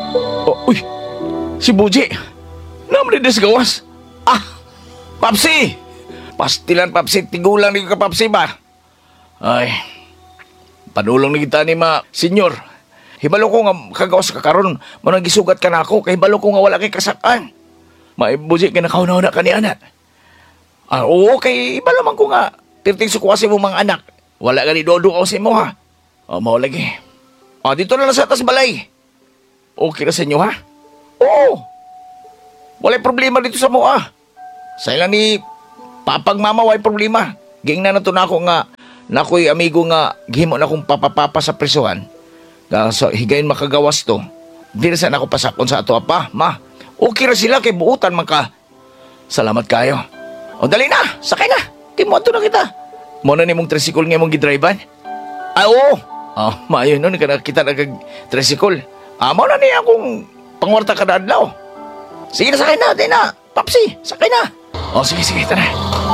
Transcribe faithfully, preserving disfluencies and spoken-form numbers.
Oh, uy, si Buji. Naman din sa gawas. Ah, Papsi! Pastilan, Papsi. Tigulang ni ka, Papsi ba? Ay, padulong ni kita ni ma, senyor. Hibalo ko nga kagawas ka karon, manang gisugat ka na ako, kay hibalo ko nga wala kay kasakan. May Buji, kinakauna na ka ni anak. Ah, oo, kay hibalo man ko nga, tirting sukwasi mo mga anak. Wala ka ni Dodo o si mo, ha? O, mau lagi. Ah, dito na lang sa atas balay. Okay na sa inyo, ha? Oo. Walay problema dito sa mo, ah. Sa ilan ni Papang Mama, walay problema. Ging na nato na ako nga, na ako'y amigo nga, gihimo na akong papapapa sa presuhan. So, higayin makagawas to. Di na sana ako pasakon sa ato, apa, ma. Okay na sila, kay buutan man ka. Salamat kayo. O, dali na, sakay na. Kimoto na kita. Muna ni mong tricycle nga mong gidriban? Ah, oo. Ah, maayon nun, kita nag-tricycle. Ah, muna niya akong pangwarta ka na adlaw. Sige na, sakay na, di na. Papsi, sakay na. O, sige, sige, tara.